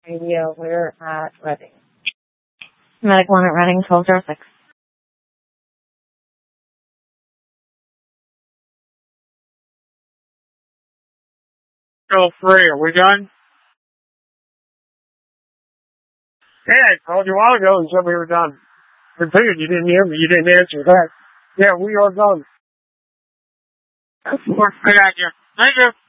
Radio, we're at Reading. Medic 1 at Reading, 1206. Bill 3, are we done? Hey, I called you a while ago and said we were done. I figured you didn't hear me. You didn't answer that. Yeah, we are done. I got you. Thank you.